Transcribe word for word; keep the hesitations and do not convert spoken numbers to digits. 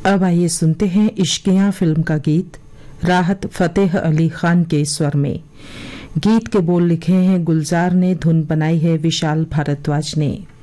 अब आइए सुनते हैं इश्कियां फिल्म का गीत राहत फतेह अली खान के स्वर में। गीत के बोल लिखे हैं गुलजार ने, धुन बनाई है विशाल भारद्वाज ने।